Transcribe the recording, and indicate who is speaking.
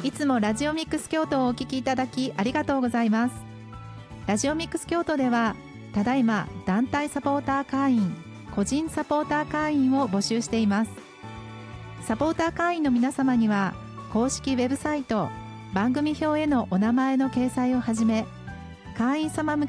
Speaker 1: いつもラジオミックス京都をお聞きいただきありがとうございます。ラジオミックス京都ではただいま団体サポーター会員、個人サポーター会員を募集しています。サポーター会員の皆様には公式ウェブサイト、番組表へのお名前の掲載をはじめ、会員様向